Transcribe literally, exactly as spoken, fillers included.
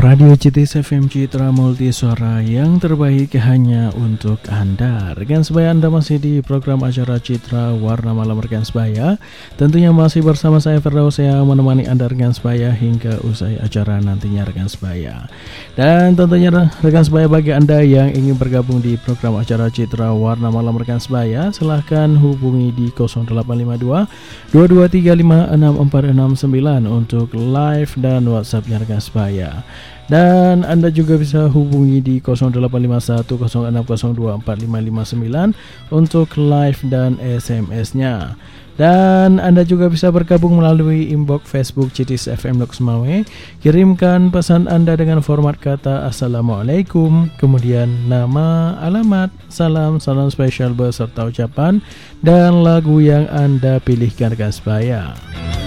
Radio Citis F M Citra Multi Suara yang terbaik hanya untuk Anda. Rekan sebaya, Anda masih di program acara Citra Warna Malam Rekan Sebaya. Tentunya masih bersama saya Firdaus yang menemani Anda rekan sebaya hingga usai acara nantinya rekan sebaya. Dan tentunya rekan sebaya, bagi Anda yang ingin bergabung di program acara Citra Warna Malam Rekan Sebaya, silahkan hubungi di nol delapan lima dua, dua dua tiga lima, enam empat enam sembilan untuk live dan WhatsApp-nya rekan sebaya. Dan Anda juga bisa hubungi di nol delapan lima satu, nol enam nol dua, empat lima lima sembilan untuk live dan S M S-nya. Dan Anda juga bisa bergabung melalui inbox Facebook Citis F M Lok Semawe. Kirimkan pesan Anda dengan format kata Assalamualaikum, kemudian nama, alamat, salam, salam spesial beserta ucapan dan lagu yang Anda pilihkan rekan sebaya.